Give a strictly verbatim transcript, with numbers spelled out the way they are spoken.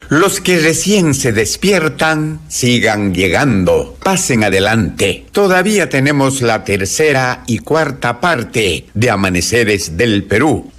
Los que recién se despiertan, sigan llegando, pasen adelante. Todavía tenemos la tercera y cuarta parte de Amaneceres del Perú.